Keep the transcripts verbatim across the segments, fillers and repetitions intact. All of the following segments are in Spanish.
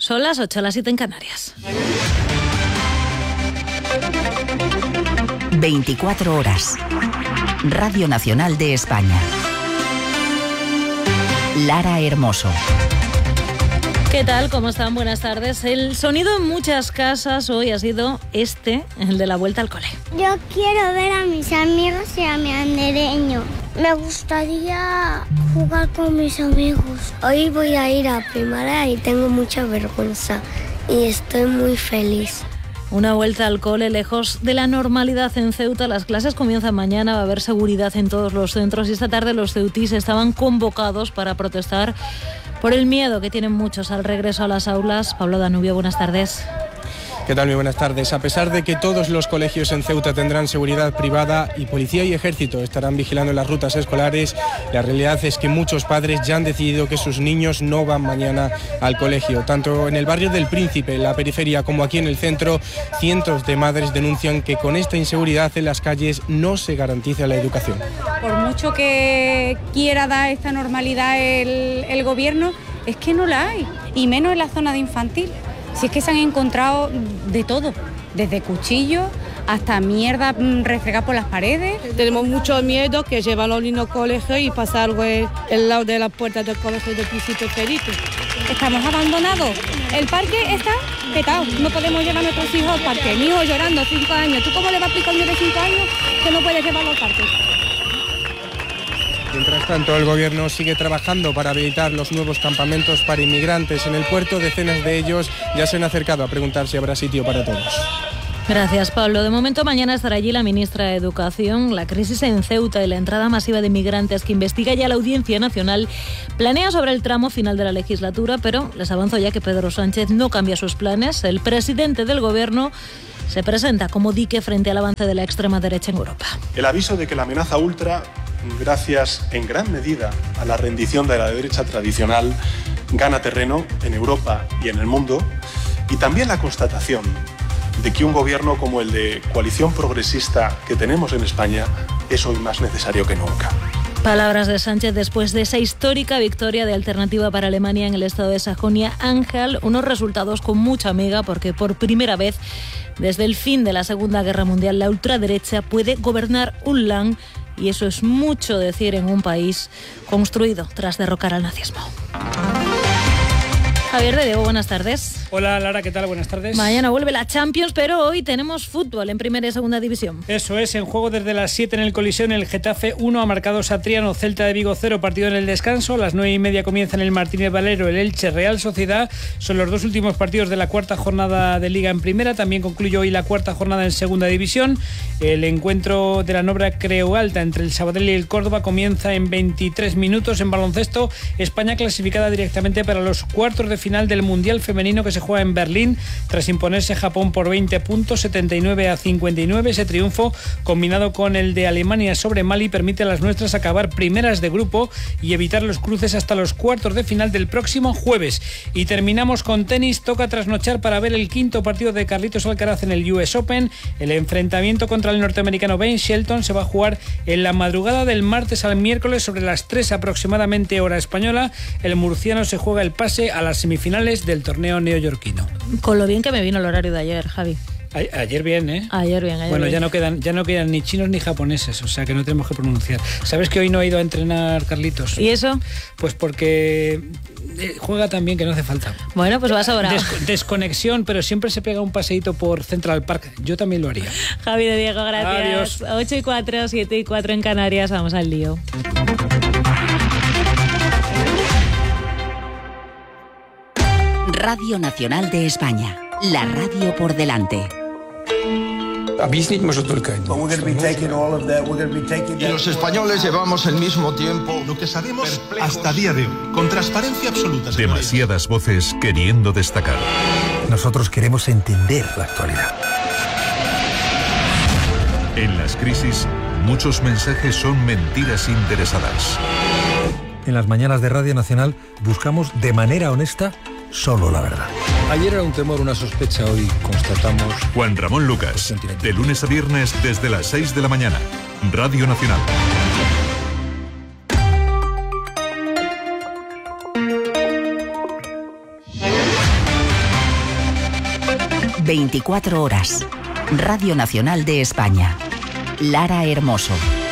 Son las ocho, las siete en Canarias. veinticuatro horas. Radio Nacional de España. Lara Hermoso. ¿Qué tal? ¿Cómo están? Buenas tardes. El sonido en muchas casas hoy ha sido este, el de la vuelta al cole. Yo quiero ver a mis amigos y a mi andereño. Me gustaría jugar con mis amigos. Hoy voy a ir a primaria y tengo mucha vergüenza y estoy muy feliz. Una vuelta al cole lejos de la normalidad en Ceuta. Las clases comienzan mañana, va a haber seguridad en todos los centros y esta tarde los ceutís estaban convocados para protestar por el miedo que tienen muchos al regreso a las aulas. Pablo Danubio, buenas tardes. ¿Qué tal? Muy buenas tardes. A pesar de que todos los colegios en Ceuta tendrán seguridad privada y policía y ejército estarán vigilando las rutas escolares, la realidad es que muchos padres ya han decidido que sus niños no van mañana al colegio. Tanto en el barrio del Príncipe, en la periferia, como aquí en el centro, cientos de madres denuncian que con esta inseguridad en las calles no se garantiza la educación. Por mucho que quiera dar esta normalidad el, el gobierno, es que no la hay, y menos en la zona de infantil. Si es que se han encontrado de todo, desde cuchillos hasta mierda refregada por las paredes. Tenemos mucho miedo que llevan a los niños al colegio y pasar güey, el lado de la puerta del colegio de Pisito Perito. Estamos abandonados. El parque está petado. No podemos llevar a nuestros hijos al parque. Mi hijo llorando, cinco años. ¿Tú cómo le vas a explicar a un niño de cinco años que no puedes llevarlo al parque? Mientras tanto, el gobierno sigue trabajando para habilitar los nuevos campamentos para inmigrantes en el puerto. Decenas de ellos ya se han acercado a preguntar si habrá sitio para todos. Gracias, Pablo. De momento, mañana estará allí la ministra de Educación. La crisis en Ceuta y la entrada masiva de inmigrantes que investiga ya la Audiencia Nacional planea sobre el tramo final de la legislatura, pero les avanzo ya que Pedro Sánchez no cambia sus planes. El presidente del gobierno se presenta como dique frente al avance de la extrema derecha en Europa. El aviso de que la amenaza ultra, gracias en gran medida a la rendición de la derecha tradicional, gana terreno en Europa y en el mundo, y también la constatación de que un gobierno como el de coalición progresista que tenemos en España es hoy más necesario que nunca. Palabras de Sánchez después de esa histórica victoria de Alternativa para Alemania en el estado de Sajonia-Anhalt, unos resultados con mucha amiga porque por primera vez desde el fin de la Segunda Guerra Mundial la ultraderecha puede gobernar un land. Y eso es mucho decir en un país construido tras derrocar al nazismo. Javier de Diego, buenas tardes. Hola Lara, ¿qué tal? Buenas tardes. Mañana vuelve la Champions, pero hoy tenemos fútbol en primera y segunda división. Eso es, en juego desde las siete en el Coliseo, en el Getafe uno ha marcado Satriano, Celta de Vigo cero, partido en el descanso. A las nueve y media comienza en el Martínez Valero el Elche Real Sociedad. Son los dos últimos partidos de la cuarta jornada de Liga en primera. También concluye hoy la cuarta jornada en segunda división. El encuentro de la Nobra Creu Alta entre el Sabadell y el Córdoba comienza en veintitrés minutos. En baloncesto, España clasificada directamente para los cuartos de final del Mundial Femenino que se juega en Berlín tras imponerse Japón por veinte puntos, setenta y nueve a cincuenta y nueve. Ese triunfo, combinado con el de Alemania sobre Mali, permite a las nuestras acabar primeras de grupo y evitar los cruces hasta los cuartos de final del próximo jueves. Y terminamos con tenis. Toca trasnochar para ver el quinto partido de Carlitos Alcaraz en el U S Open. El enfrentamiento contra el norteamericano Ben Shelton se va a jugar en la madrugada del martes al miércoles sobre las tres aproximadamente hora española. El murciano se juega el pase a las semifinales del torneo neoyorquino. Con lo bien que me vino el horario de ayer, Javi. A- ayer bien, ¿eh? Ayer bien, ayer Bueno, bien. ya no quedan ya no quedan ni chinos ni japoneses, o sea que no tenemos que pronunciar. ¿Sabes que hoy no ha ido a entrenar Carlitos? ¿Y eso? Pues porque eh, juega tan bien que no hace falta. Bueno, pues vas sobrado. Des- desconexión, pero siempre se pega un paseíto por Central Park. Yo también lo haría. Javi de Diego, gracias. Adiós. ocho y cuatro, siete y cuatro en Canarias, vamos al lío. Radio Nacional de España. La radio por delante. Y los españoles llevamos el mismo tiempo. Lo que sabemos hasta día de hoy, con transparencia absoluta. Demasiadas voces queriendo destacar. Nosotros queremos entender la actualidad. En las crisis, muchos mensajes son mentiras interesadas. En las mañanas de Radio Nacional buscamos de manera honesta solo la verdad. Ayer era un temor, una sospecha, hoy constatamos... Juan Ramón Lucas, de lunes a viernes desde las seis de la mañana. Radio Nacional. veinticuatro horas. Radio Nacional de España. Lara Hermoso.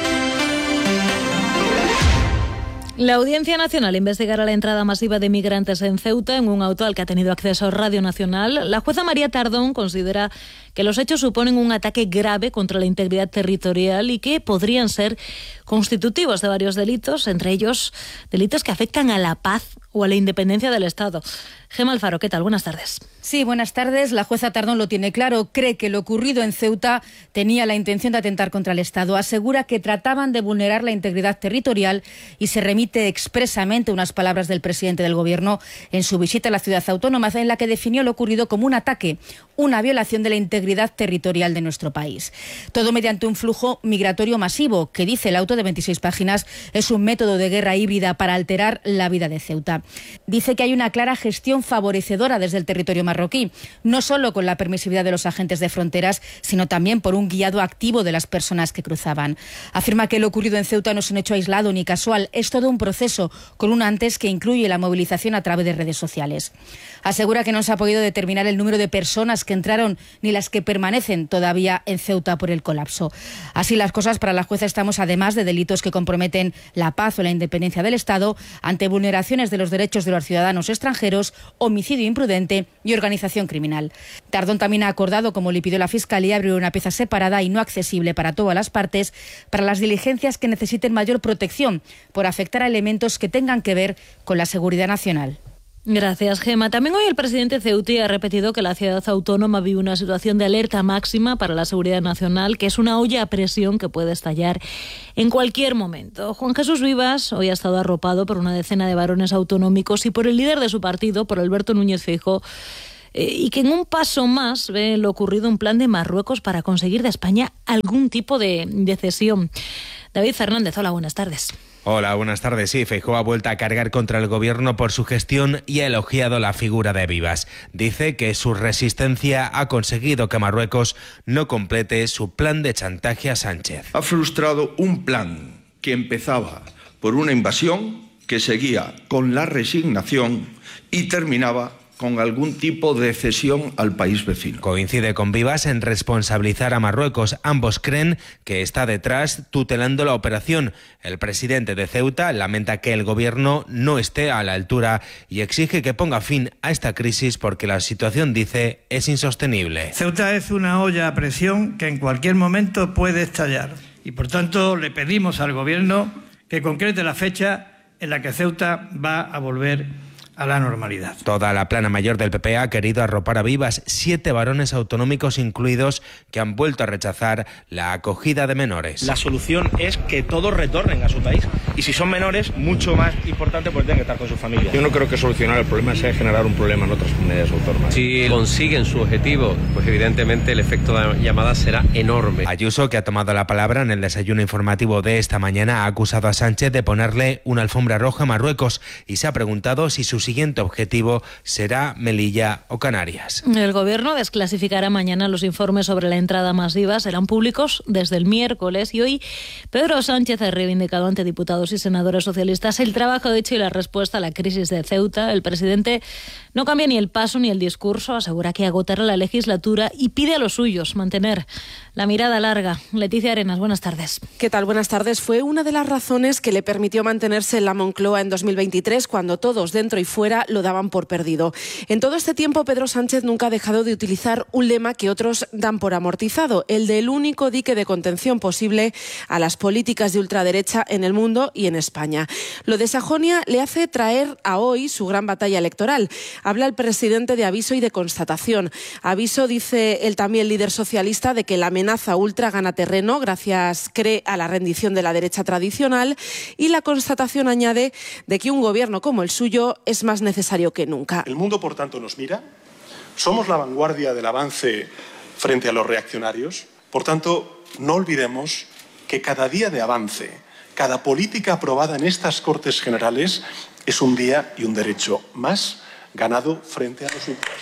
La Audiencia Nacional investigará la entrada masiva de migrantes en Ceuta en un auto al que ha tenido acceso Radio Nacional. La jueza María Tardón considera que los hechos suponen un ataque grave contra la integridad territorial y que podrían ser constitutivos de varios delitos, entre ellos delitos que afectan a la paz o a la independencia del Estado. Gemma Alfaro, ¿qué tal? Buenas tardes. Sí, buenas tardes. La jueza Tardón lo tiene claro. Cree que lo ocurrido en Ceuta tenía la intención de atentar contra el Estado. Asegura que trataban de vulnerar la integridad territorial y se remite expresamente a unas palabras del presidente del Gobierno en su visita a la ciudad autónoma, en la que definió lo ocurrido como un ataque, una violación de la integridad territorial de nuestro país. Todo mediante un flujo migratorio masivo, que dice el auto de veintiséis páginas, es un método de guerra híbrida para alterar la vida de Ceuta. Dice que hay una clara gestión favorecedora desde el territorio marroquí, no solo con la permisividad de los agentes de fronteras, sino también por un guiado activo de las personas que cruzaban. Afirma que lo ocurrido en Ceuta no es un hecho aislado ni casual, es todo un proceso con un antes que incluye la movilización a través de redes sociales. Asegura que no se ha podido determinar el número de personas que entraron ni las que permanecen todavía en Ceuta por el colapso. Así las cosas, para la jueza estamos, además de delitos que comprometen la paz o la independencia del Estado, ante vulneraciones de los derechos de los ciudadanos extranjeros, homicidio imprudente y organización criminal. Tardón también ha acordado, como le pidió la Fiscalía, abrir una pieza separada y no accesible para todas las partes para las diligencias que necesiten mayor protección por afectar a elementos que tengan que ver con la seguridad nacional. Gracias, Gemma. También hoy el presidente ceutí ha repetido que la ciudad autónoma vive una situación de alerta máxima para la seguridad nacional, que es una olla a presión que puede estallar en cualquier momento. Juan Jesús Vivas hoy ha estado arropado por una decena de varones autonómicos y por el líder de su partido, por Alberto Núñez Feijóo, eh, y que en un paso más ve lo ocurrido un plan de Marruecos para conseguir de España algún tipo de, de cesión. David Fernández, hola, buenas tardes. Hola, buenas tardes. Sí, Feijóo ha vuelto a cargar contra el gobierno por su gestión y ha elogiado la figura de Vivas. Dice que su resistencia ha conseguido que Marruecos no complete su plan de chantaje a Sánchez. Ha frustrado un plan que empezaba por una invasión, que seguía con la resignación y terminaba con algún tipo de cesión al país vecino. Coincide con Vivas en responsabilizar a Marruecos. Ambos creen que está detrás tutelando la operación. El presidente de Ceuta lamenta que el gobierno no esté a la altura y exige que ponga fin a esta crisis porque la situación, dice, es insostenible. Ceuta es una olla a presión que en cualquier momento puede estallar y por tanto le pedimos al gobierno que concrete la fecha en la que Ceuta va a volver a la normalidad. Toda la plana mayor del P P ha querido arropar a Vivas, siete varones autonómicos incluidos, que han vuelto a rechazar la acogida de menores. La solución es que todos retornen a su país y si son menores, mucho más importante, pues tienen que estar con su familia. Yo no creo que solucionar el problema sea generar un problema en otras comunidades autónomas. Si consiguen su objetivo, pues evidentemente el efecto de llamada será enorme. Ayuso, que ha tomado la palabra en el desayuno informativo de esta mañana, ha acusado a Sánchez de ponerle una alfombra roja a Marruecos y se ha preguntado si su siguiente objetivo será Melilla o Canarias. El gobierno desclasificará mañana los informes sobre la entrada masiva. Serán públicos desde el miércoles y hoy Pedro Sánchez ha reivindicado ante diputados y senadores socialistas el trabajo hecho y la respuesta a la crisis de Ceuta. El presidente no cambia ni el paso ni el discurso, asegura que agotará la legislatura y pide a los suyos mantener la mirada larga. Leticia Arenas, buenas tardes. ¿Qué tal? Buenas tardes. Fue una de las razones que le permitió mantenerse en la Moncloa en dos mil veintitrés, cuando todos, dentro y fuera, lo daban por perdido. En todo este tiempo, Pedro Sánchez nunca ha dejado de utilizar un lema que otros dan por amortizado, el del único dique de contención posible a las políticas de ultraderecha en el mundo y en España. Lo de Sajonia le hace traer a hoy su gran batalla electoral. Habla el presidente de aviso y de constatación. Aviso, dice el también líder socialista, de que la amenaza ultra gana terreno gracias, cree, a la rendición de la derecha tradicional, y la constatación añade de que un gobierno como el suyo es más necesario que nunca. El mundo, por tanto, nos mira. Somos la vanguardia del avance frente a los reaccionarios. Por tanto, no olvidemos que cada día de avance, cada política aprobada en estas Cortes Generales es un día y un derecho más ganado frente a los ultras.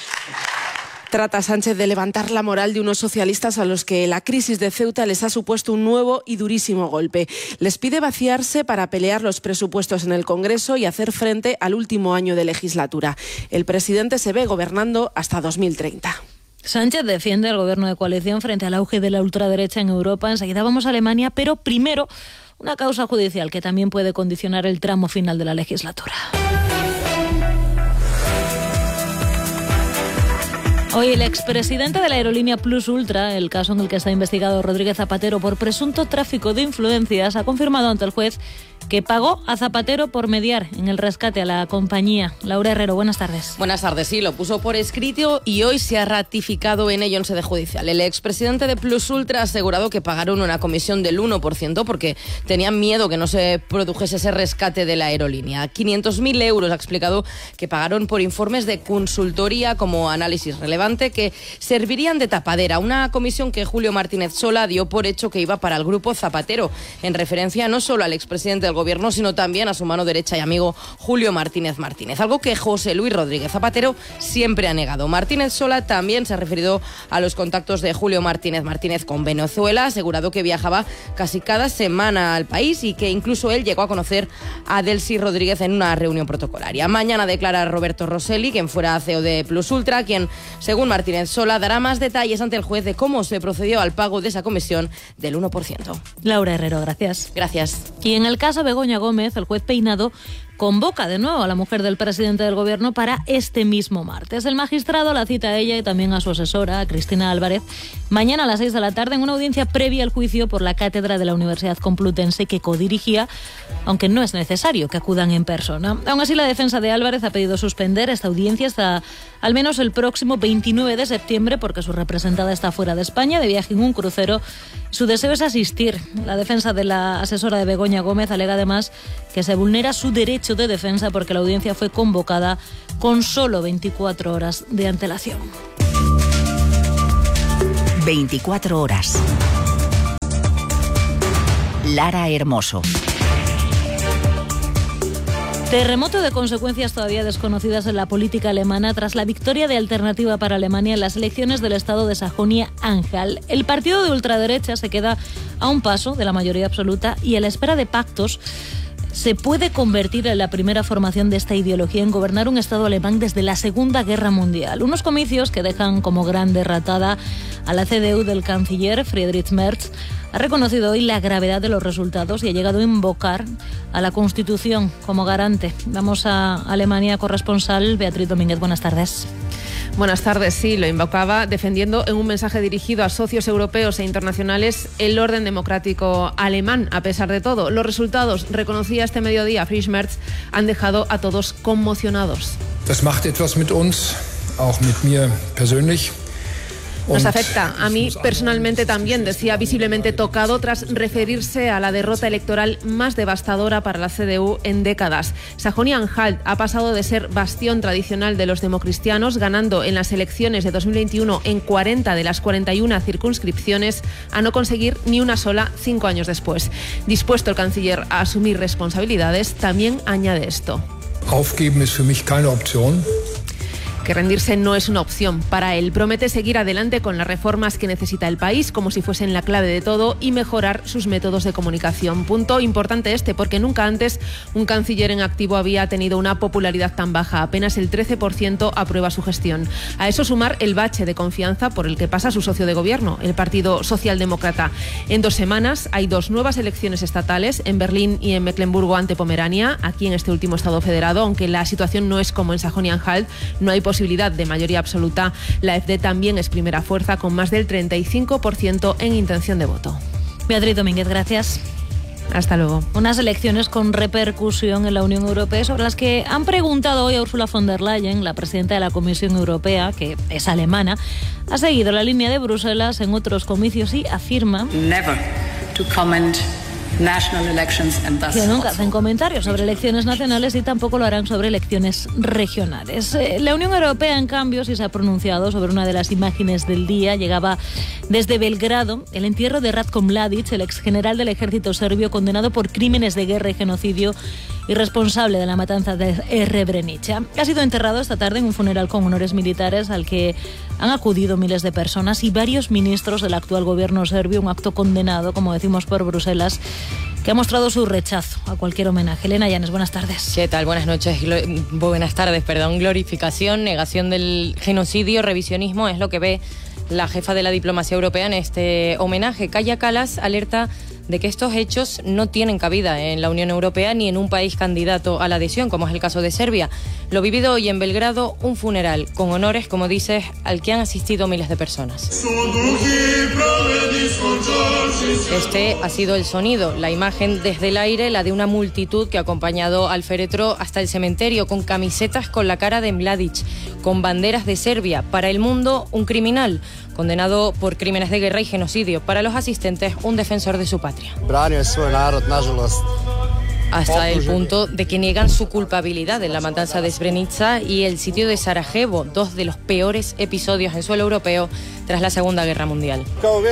Trata Sánchez de levantar la moral de unos socialistas a los que la crisis de Ceuta les ha supuesto un nuevo y durísimo golpe. Les pide vaciarse para pelear los presupuestos en el Congreso y hacer frente al último año de legislatura. El presidente se ve gobernando hasta dos mil treinta. Sánchez defiende al gobierno de coalición frente al auge de la ultraderecha en Europa. Enseguida vamos a Alemania, pero primero una causa judicial que también puede condicionar el tramo final de la legislatura. Hoy el expresidente de la aerolínea Plus Ultra, el caso en el que está investigado Rodríguez Zapatero por presunto tráfico de influencias, ha confirmado ante el juez que pagó a Zapatero por mediar en el rescate a la compañía. Laura Herrero, buenas tardes. Buenas tardes, sí, lo puso por escrito y hoy se ha ratificado en ello en sede judicial. El expresidente de Plus Ultra ha asegurado que pagaron una comisión del uno por ciento porque tenían miedo que no se produjese ese rescate de la aerolínea. quinientos mil euros ha explicado que pagaron por informes de consultoría como análisis relevante que servirían de tapadera. Una comisión que Julio Martínez Sola dio por hecho que iba para el grupo Zapatero, en referencia no solo al expresidente del gobierno, sino también a su mano derecha y amigo Julio Martínez Martínez, algo que José Luis Rodríguez Zapatero siempre ha negado. Martínez Sola también se ha referido a los contactos de Julio Martínez Martínez con Venezuela, ha asegurado que viajaba casi cada semana al país y que incluso él llegó a conocer a Delcy Rodríguez en una reunión protocolaria. Mañana declara Roberto Rosselli, quien fuera C E O de Plus Ultra, quien, según Martínez Sola, dará más detalles ante el juez de cómo se procedió al pago de esa comisión del uno por ciento. Laura Herrero, gracias. Gracias. Y en el caso Begoña Gómez, el juez Peinado convoca de nuevo a la mujer del presidente del gobierno para este mismo martes. El magistrado la cita a ella y también a su asesora, a Cristina Álvarez, mañana a las seis de la tarde en una audiencia previa al juicio por la cátedra de la Universidad Complutense que codirigía, aunque no es necesario que acudan en persona. Aún así, la defensa de Álvarez ha pedido suspender esta audiencia hasta al menos el próximo veintinueve de septiembre porque su representada está fuera de España de viaje en un crucero. Su deseo es asistir. La defensa de la asesora de Begoña Gómez alega además que se vulnera su derecho de defensa porque la audiencia fue convocada con solo veinticuatro horas de antelación. veinticuatro horas. Lara Hermoso. Terremoto de consecuencias todavía desconocidas en la política alemana tras la victoria de Alternativa para Alemania en las elecciones del estado de Sajonia-Anhalt. El partido de ultraderecha se queda a un paso de la mayoría absoluta y a la espera de pactos se puede convertir en la primera formación de esta ideología en gobernar un Estado alemán desde la Segunda Guerra Mundial. Unos comicios que dejan como gran derrotada a la C D U del canciller Friedrich Merz. Ha reconocido hoy la gravedad de los resultados y ha llegado a invocar a la Constitución como garante. Vamos a Alemania, corresponsal Beatriz Domínguez. Buenas tardes. Buenas tardes, sí, lo invocaba defendiendo en un mensaje dirigido a socios europeos e internacionales el orden democrático alemán, a pesar de todo. Los resultados, reconocía este mediodía Friedrich Merz, han dejado a todos conmocionados. Das macht etwas mit uns, auch mit mir persönlich. Nos afecta. A mí personalmente también, decía, visiblemente tocado tras referirse a la derrota electoral más devastadora para la C D U en décadas. Sajonia-Anhalt ha pasado de ser bastión tradicional de los democristianos, ganando en las elecciones de dos mil veintiuno en cuarenta de las cuarenta y una circunscripciones, a no conseguir ni una sola cinco años después. Dispuesto el canciller a asumir responsabilidades, también añade esto. Aufgeben ist für mich keine Option. Que rendirse no es una opción. Para él promete seguir adelante con las reformas que necesita el país, como si fuesen la clave de todo, y mejorar sus métodos de comunicación. Punto importante este, porque nunca antes un canciller en activo había tenido una popularidad tan baja. Apenas el trece por ciento aprueba su gestión. A eso sumar el bache de confianza por el que pasa su socio de gobierno, el Partido Socialdemócrata. En dos semanas hay dos nuevas elecciones estatales, en Berlín y en Mecklemburgo ante Pomerania, aquí en este último estado federado, aunque la situación no es como en Sajonia-Anhalt, no hay posibilidad de mayoría absoluta. La A F D también es primera fuerza con más del treinta y cinco por ciento en intención de voto. Beatriz Domínguez, gracias. Hasta luego. Unas elecciones con repercusión en la Unión Europea sobre las que han preguntado hoy a Ursula von der Leyen, la presidenta de la Comisión Europea, que es alemana. Ha seguido la línea de Bruselas en otros comicios y afirma Never to comment national elections and thus que nunca hacen comentarios sobre elecciones nacionales y tampoco lo harán sobre elecciones regionales. La Unión Europea, en cambio, sí se ha pronunciado sobre una de las imágenes del día. Llegaba desde Belgrado el entierro de Ratko Mladic, el exgeneral del ejército serbio condenado por crímenes de guerra y genocidio y responsable de la matanza de Srebrenica. Ha sido enterrado esta tarde en un funeral con honores militares al que han acudido miles de personas y varios ministros del actual gobierno serbio, un acto condenado, como decimos, por Bruselas que ha mostrado su rechazo a cualquier homenaje. Elena Llanes, buenas tardes. ¿Qué tal? Buenas noches. Glo- buenas tardes, perdón. Glorificación, negación del genocidio, revisionismo es lo que ve la jefa de la diplomacia europea en este homenaje. Kaja Kallas alerta de que estos hechos no tienen cabida en la Unión Europea ni en un país candidato a la adhesión, como es el caso de Serbia. Lo vivido hoy en Belgrado, un funeral con honores, como dices, al que han asistido miles de personas. Este ha sido el sonido, la imagen desde el aire, la de una multitud que ha acompañado al féretro hasta el cementerio, con camisetas con la cara de Mladic, con banderas de Serbia. Para el mundo, un criminal condenado por crímenes de guerra y genocidio. Para los asistentes, un defensor de su patria. Hasta el punto de que niegan su culpabilidad en la matanza de Srebrenica y el sitio de Sarajevo, dos de los peores episodios en suelo europeo tras la Segunda Guerra Mundial.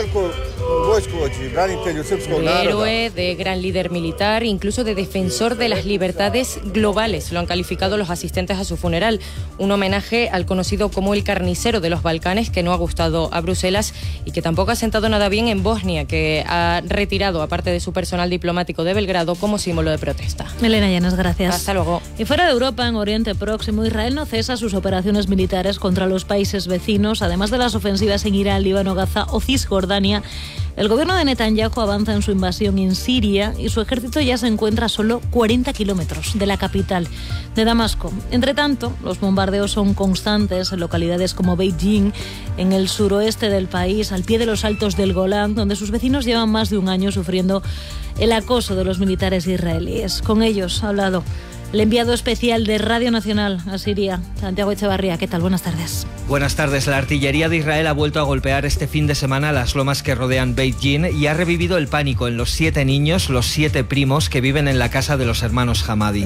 De héroe, de gran líder militar, incluso de defensor de las libertades globales, lo han calificado los asistentes a su funeral. Un homenaje al conocido como el carnicero de los Balcanes, que no ha gustado a Bruselas y que tampoco ha sentado nada bien en Bosnia, que ha retirado a parte de su personal diplomático de Belgrado como símbolo de protesta. Elena Llanes, gracias. Hasta luego. Y fuera de Europa, en Oriente Próximo, Israel no cesa sus operaciones militares contra los países vecinos, además de las ofensivas en Irán, Líbano, Gaza o Cisjordania. El gobierno de Netanyahu avanza en su invasión en Siria y su ejército ya se encuentra a solo cuarenta kilómetros de la capital, de Damasco. Entre tanto, los bombardeos son constantes en localidades como Beijing, en el suroeste del país, al pie de los altos del Golán, donde sus vecinos llevan más de un año sufriendo el acoso de los militares israelíes. Con ellos ha hablado el enviado especial de Radio Nacional a Siria, Santiago Echevarría. ¿Qué tal? Buenas tardes. Buenas tardes. La artillería de Israel ha vuelto a golpear este fin de semana las lomas que rodean Beijing y ha revivido el pánico en los siete niños, los siete primos que viven en la casa de los hermanos Hamadi.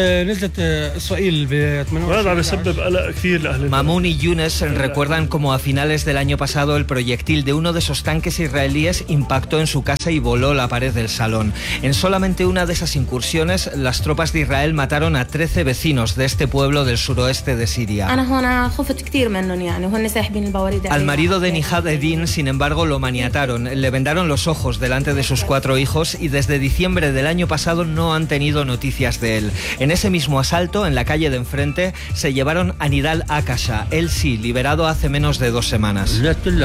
Mamoun y Younes recuerdan cómo a finales del año pasado el proyectil de uno de esos tanques israelíes impactó en su casa y voló la pared del salón. En solamente una de esas incursiones, las tropas de Israel mataron Mataron a trece vecinos de este pueblo del suroeste de Siria. Al marido de Nihad Edin, sin embargo, lo maniataron. Le vendaron los ojos delante de sus cuatro hijos y desde diciembre del año pasado no han tenido noticias de él. En ese mismo asalto, en la calle de enfrente, se llevaron a Nidal Akasha, él sí, liberado hace menos de dos semanas.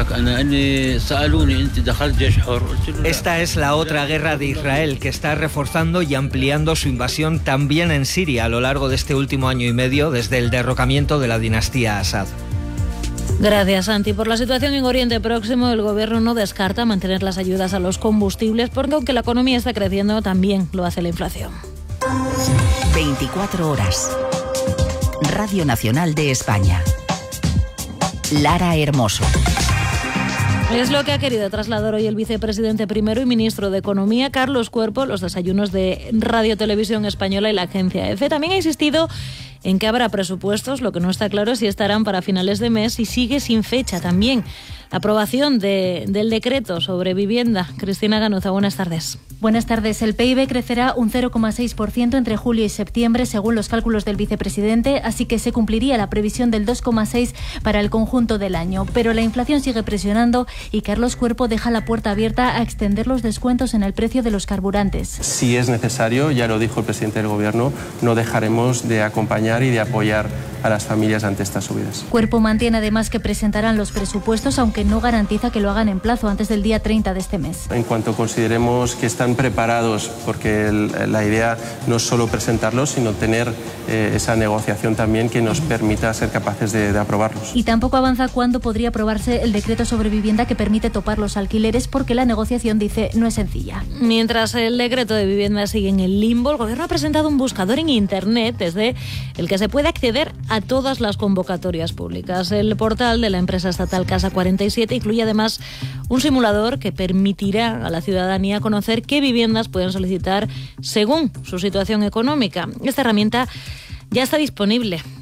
Esta es la otra guerra de Israel, que está reforzando y ampliando su invasión también en Siria a lo largo de este último año y medio, desde el derrocamiento de la dinastía Assad. Gracias, Santi. Por la situación en Oriente Próximo, el gobierno no descarta mantener las ayudas a los combustibles, porque aunque la economía está creciendo, también lo hace la inflación. veinticuatro horas. Radio Nacional de España. Lara Hermoso. Es lo que ha querido trasladar hoy el vicepresidente primero y ministro de Economía, Carlos Cuerpo, los desayunos de Radio Televisión Española y la agencia EFE. También ha insistido en que habrá presupuestos, lo que no está claro es si estarán para finales de mes, y sigue sin fecha también la aprobación de, del decreto sobre vivienda. Cristina Ganuza, buenas tardes. Buenas tardes. El P I B crecerá un cero coma seis por ciento entre julio y septiembre, según los cálculos del vicepresidente, así que se cumpliría la previsión del dos coma seis por ciento para el conjunto del año. Pero la inflación sigue presionando y Carlos Cuerpo deja la puerta abierta a extender los descuentos en el precio de los carburantes. Si es necesario, ya lo dijo el presidente del Gobierno, no dejaremos de acompañar y de apoyar a las familias ante estas subidas. Cuerpo mantiene además que presentarán los presupuestos, aunque no garantiza que lo hagan en plazo antes del día treinta de este mes. En cuanto consideremos que están preparados, porque el, la idea no es solo presentarlos, sino tener eh, esa negociación también que nos permita ser capaces de, de aprobarlos. Y tampoco avanza cuándo podría aprobarse el decreto sobre vivienda que permite topar los alquileres, porque la negociación, dice, no es sencilla. Mientras el decreto de vivienda sigue en el limbo, el Gobierno ha presentado un buscador en Internet desde el que se puede acceder a todas las convocatorias públicas. El portal de la empresa estatal Casa cuarenta y siete incluye además un simulador que permitirá a la ciudadanía conocer qué viviendas pueden solicitar según su situación económica. Esta herramienta ya está disponible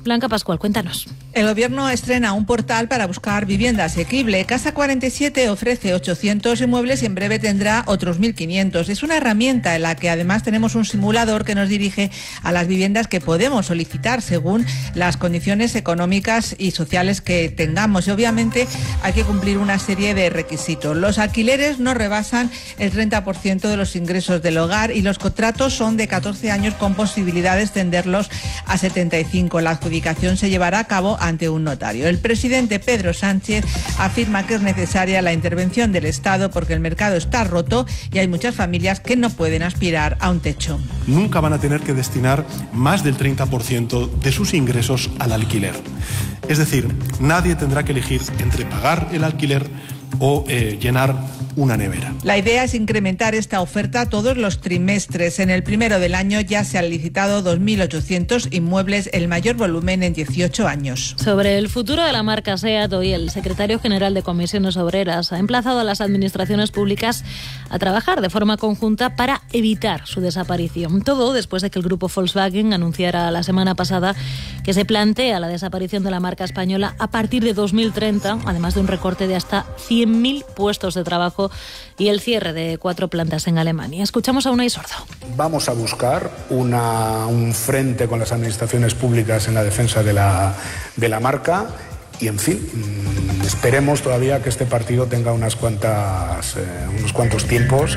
Blanca Pascual, cuéntanos. El Gobierno estrena un portal para buscar vivienda asequible. Casa cuarenta y siete ofrece ochocientos inmuebles y en breve tendrá otros mil quinientos. Es una herramienta en la que además tenemos un simulador que nos dirige a las viviendas que podemos solicitar según las condiciones económicas y sociales que tengamos. Y obviamente hay que cumplir una serie de requisitos. Los alquileres no rebasan el treinta por ciento de los ingresos del hogar y los contratos son de catorce años con posibilidad de extenderlos a setenta y cinco. La adjudicación se llevará a cabo ante un notario. El presidente Pedro Sánchez afirma que es necesaria la intervención del Estado porque el mercado está roto y hay muchas familias que no pueden aspirar a un techo. Nunca van a tener que destinar más del treinta por ciento de sus ingresos al alquiler. Es decir, nadie tendrá que elegir entre pagar el alquiler o eh, llenar una nevera. La idea es incrementar esta oferta todos los trimestres. En el primero del año ya se han licitado dos mil ochocientos inmuebles, el mayor volumen en dieciocho años. Sobre el futuro de la marca SEAT, hoy el secretario general de Comisiones Obreras ha emplazado a las administraciones públicas a trabajar de forma conjunta para evitar su desaparición. Todo después de que el grupo Volkswagen anunciara la semana pasada que se plantea la desaparición de la marca española a partir de dos mil treinta, además de un recorte de hasta cien mil puestos de trabajo y el cierre de cuatro plantas en Alemania. Escuchamos a Unai Sordo. Vamos a buscar una, un frente con las administraciones públicas en la defensa de la, de la marca y, en fin, mmm, esperemos todavía que este partido tenga unas cuantas, eh, unos cuantos tiempos.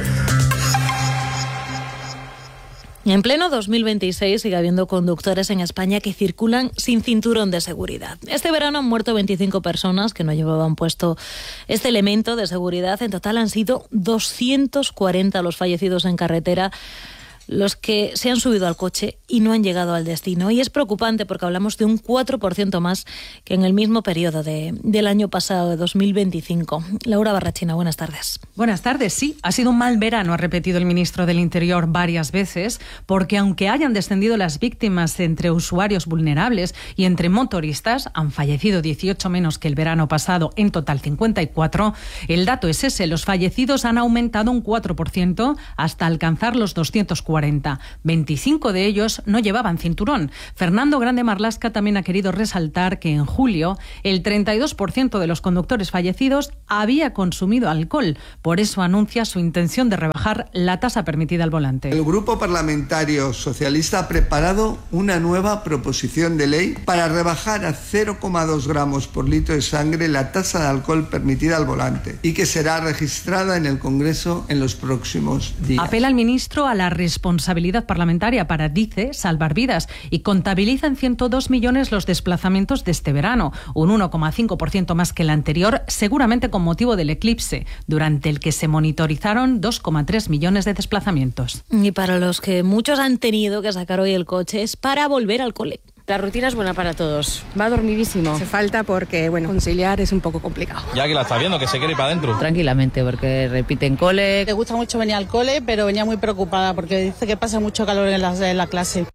En pleno dos mil veintiséis sigue habiendo conductores en España que circulan sin cinturón de seguridad. Este verano han muerto veinticinco personas que no llevaban puesto este elemento de seguridad. En total han sido doscientos cuarenta los fallecidos en carretera, los que se han subido al coche y no han llegado al destino. Y es preocupante porque hablamos de un cuatro por ciento más que en el mismo periodo de, del año pasado, de dos mil veinticinco. Laura Barrachina, buenas tardes. Buenas tardes, sí. Ha sido un mal verano, ha repetido el ministro del Interior varias veces, porque aunque hayan descendido las víctimas entre usuarios vulnerables y entre motoristas, han fallecido dieciocho menos que el verano pasado, en total cincuenta y cuatro, el dato es ese, los fallecidos han aumentado un cuatro por ciento hasta alcanzar los doscientos cuarenta. veinticinco de ellos no llevaban cinturón. Fernando Grande Marlasca también ha querido resaltar que en julio el treinta y dos por ciento de los conductores fallecidos había consumido alcohol. Por eso anuncia su intención de rebajar la tasa permitida al volante. El Grupo Parlamentario Socialista ha preparado una nueva proposición de ley para rebajar a cero coma dos gramos por litro de sangre la tasa de alcohol permitida al volante y que será registrada en el Congreso en los próximos días. Apela al ministro a la responsabilidad responsabilidad parlamentaria para, dice, salvar vidas y contabiliza en ciento dos millones los desplazamientos de este verano, un uno coma cinco por ciento más que el anterior, seguramente con motivo del eclipse, durante el que se monitorizaron dos coma tres millones de desplazamientos. Y para los que muchos han tenido que sacar hoy el coche es para volver al cole. La rutina es buena para todos. Va dormidísimo. Hace falta porque, bueno, conciliar es un poco complicado. Ya que la está viendo, que se quiere ir para adentro. Tranquilamente, porque repiten cole. Le gusta mucho venir al cole, pero venía muy preocupada porque dice que pasa mucho calor en la, en la clase.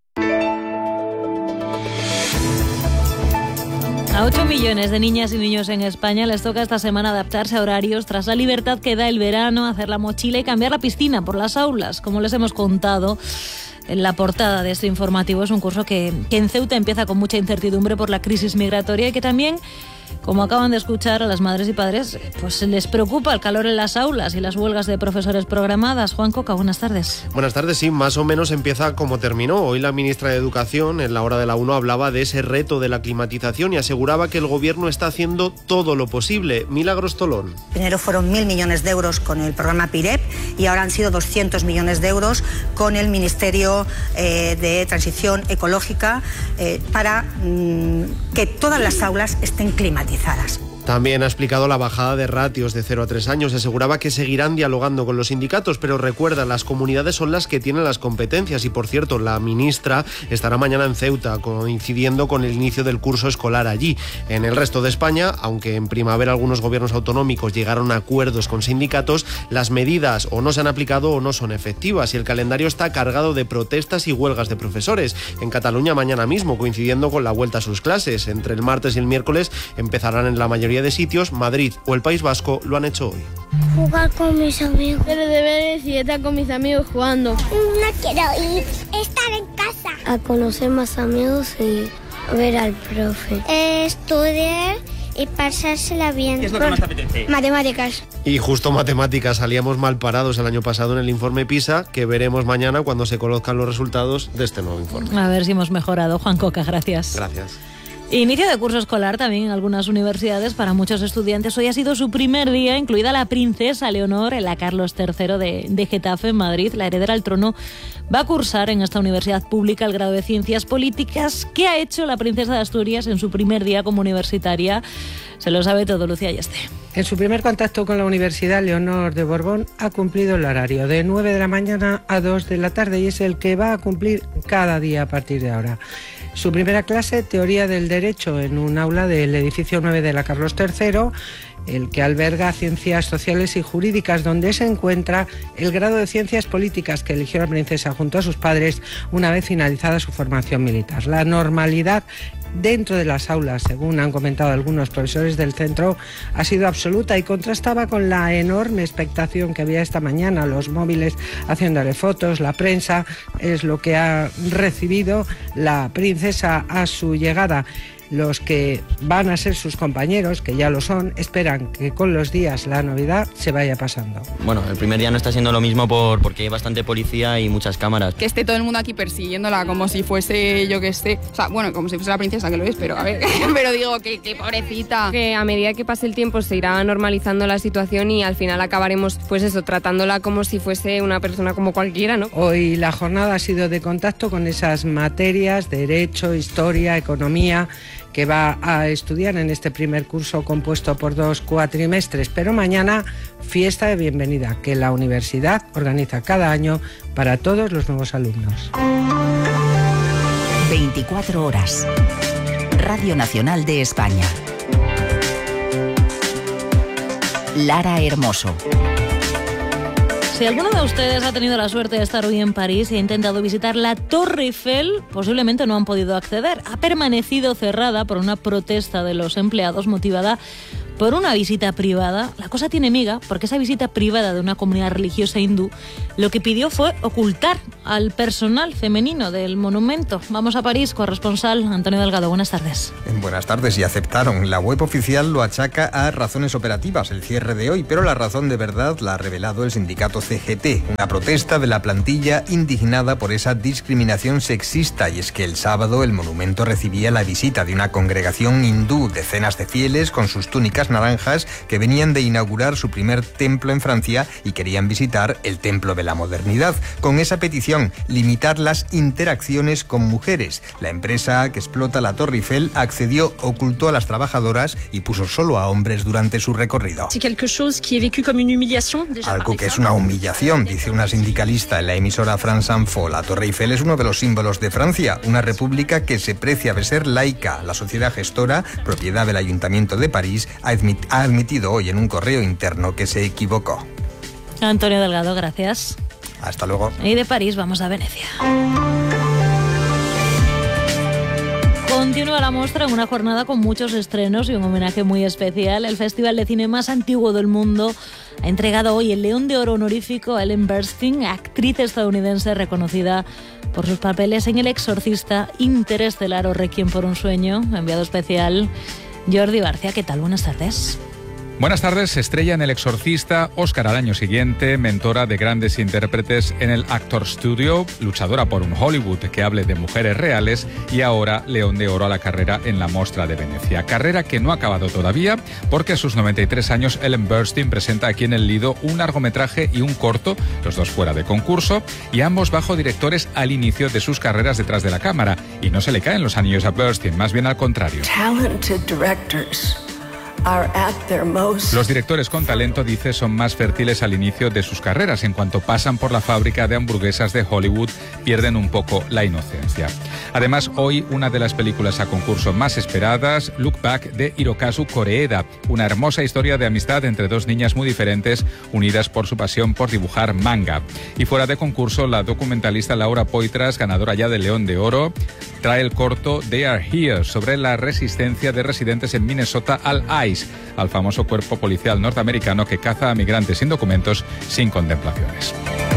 A ocho millones de niñas y niños en España les toca esta semana adaptarse a horarios tras la libertad que da el verano, hacer la mochila y cambiar la piscina por las aulas, como les hemos contado. En la portada de este informativo es un curso que, que en Ceuta empieza con mucha incertidumbre por la crisis migratoria y que también, como acaban de escuchar, a las madres y padres pues les preocupa el calor en las aulas y las huelgas de profesores programadas. Juan Coca, buenas tardes. Buenas tardes, sí, más o menos empieza como terminó. Hoy la ministra de Educación, en la hora de la uno, hablaba de ese reto de la climatización y aseguraba que el gobierno está haciendo todo lo posible. Milagros Tolón. Primero fueron mil millones de euros con el programa PIREP y ahora han sido doscientos millones de euros con el Ministerio eh, de Transición Ecológica eh, para mm, que todas las aulas estén climatizadas. También ha explicado la bajada de ratios de cero a tres años. Aseguraba que seguirán dialogando con los sindicatos, pero recuerda, las comunidades son las que tienen las competencias y, por cierto, la ministra estará mañana en Ceuta, coincidiendo con el inicio del curso escolar allí. En el resto de España, aunque en primavera algunos gobiernos autonómicos llegaron a acuerdos con sindicatos, las medidas o no se han aplicado o no son efectivas y el calendario está cargado de protestas y huelgas de profesores. En Cataluña mañana mismo, coincidiendo con la vuelta a sus clases. Entre el martes y el miércoles empezarán en la mayoría de sitios. Madrid o el País Vasco lo han hecho hoy. Jugar con mis amigos. Hacer deberes y estar con mis amigos jugando. No quiero ir. Estar en casa. A conocer más amigos y ver al profe. Estudiar y pasársela bien. ¿Qué es lo que más te apetece? Matemáticas. Y justo matemáticas, salíamos mal parados el año pasado en el informe PISA, que veremos mañana cuando se conozcan los resultados de este nuevo informe. A ver si hemos mejorado. Juan Coca, gracias. Gracias. Inicio de curso escolar también en algunas universidades para muchos estudiantes. Hoy ha sido su primer día, incluida la princesa Leonor en la Carlos tercero de, de Getafe, en Madrid. La heredera al trono va a cursar en esta universidad pública el grado de Ciencias Políticas. ¿Qué ha hecho la princesa de Asturias en su primer día como universitaria? Se lo sabe todo Lucía Ayeste. En su primer contacto con la Universidad Leonor de Borbón ha cumplido el horario de nueve de la mañana a dos de la tarde y es el que va a cumplir cada día a partir de ahora. Su primera clase, Teoría del Derecho, en un aula del edificio nueve de la Carlos tercero, el que alberga Ciencias Sociales y Jurídicas, donde se encuentra el grado de Ciencias Políticas que eligió la princesa junto a sus padres una vez finalizada su formación militar. La normalidad dentro de las aulas, según han comentado algunos profesores del centro, ha sido absoluta y contrastaba con la enorme expectación que había esta mañana, los móviles haciéndole fotos, la prensa, es lo que ha recibido la princesa a su llegada. Los que van a ser sus compañeros, que ya lo son, esperan que con los días la novedad se vaya pasando. Bueno, el primer día no está siendo lo mismo por, porque hay bastante policía y muchas cámaras. Que esté todo el mundo aquí persiguiéndola como si fuese, yo que sé, o sea, bueno, como si fuese la princesa, que lo es, pero a ver, pero digo, que, que pobrecita. Que a medida que pase el tiempo se irá normalizando la situación y al final acabaremos, pues eso, tratándola como si fuese una persona como cualquiera, ¿no? Hoy la jornada ha sido de contacto con esas materias, derecho, historia, economía, que va a estudiar en este primer curso compuesto por dos cuatrimestres, pero mañana fiesta de bienvenida que la universidad organiza cada año para todos los nuevos alumnos. veinticuatro horas. Radio Nacional de España. Lara Hermoso. Si alguno de ustedes ha tenido la suerte de estar hoy en París y ha intentado visitar la Torre Eiffel, posiblemente no han podido acceder. Ha permanecido cerrada por una protesta de los empleados motivada por una visita privada. La cosa tiene miga, porque esa visita privada de una comunidad religiosa hindú lo que pidió fue ocultar al personal femenino del monumento. Vamos a París, corresponsal Antonio Delgado. Buenas tardes. Buenas tardes, y aceptaron. La web oficial lo achaca a razones operativas, el cierre de hoy, pero la razón de verdad la ha revelado el sindicato C G T, una protesta de la plantilla indignada por esa discriminación sexista, y es que el sábado el monumento recibía la visita de una congregación hindú, decenas de fieles con sus túnicas naranjas que venían de inaugurar su primer templo en Francia y querían visitar el templo de la modernidad. Con esa petición, limitar las interacciones con mujeres. La empresa que explota la Torre Eiffel accedió, ocultó a las trabajadoras y puso solo a hombres durante su recorrido. Algo que es una humillación, dice una sindicalista en la emisora France Info. La Torre Eiffel es uno de los símbolos de Francia, una república que se precia de ser laica. La sociedad gestora, propiedad del Ayuntamiento de París, ha ha admitido hoy en un correo interno que se equivocó. Antonio Delgado, gracias. Hasta luego. Y de París vamos a Venecia. Continúa la muestra en una jornada con muchos estrenos y un homenaje muy especial. El festival de cine más antiguo del mundo ha entregado hoy el León de Oro honorífico a Ellen Burstyn, actriz estadounidense reconocida por sus papeles en El Exorcista, Interestelar o Requiem por un sueño. Enviado especial Jordi Barcia, ¿qué tal? Buenas tardes. Buenas tardes. Estrella en El Exorcista, Oscar al año siguiente, mentora de grandes intérpretes en el Actor Studio, luchadora por un Hollywood que hable de mujeres reales y ahora León de Oro a la carrera en la Mostra de Venecia. Carrera que no ha acabado todavía porque a sus noventa y tres años Ellen Burstyn presenta aquí en el Lido un largometraje y un corto, los dos fuera de concurso y ambos bajo directores al inicio de sus carreras detrás de la cámara. Y no se le caen los anillos a Burstyn, más bien al contrario. Talented directors are at their most. Los directores con talento, dice, son más fértiles al inicio de sus carreras. En cuanto pasan por la fábrica de hamburguesas de Hollywood, pierden un poco la inocencia. Además, hoy una de las películas a concurso más esperadas, Look Back, de Hirokazu Koreeda, una hermosa historia de amistad entre dos niñas muy diferentes, unidas por su pasión por dibujar manga. Y fuera de concurso, la documentalista Laura Poitras, ganadora ya del León de Oro, trae el corto They Are Here, sobre la resistencia de residentes en Minnesota al ICE, al famoso cuerpo policial norteamericano que caza a migrantes sin documentos sin contemplaciones.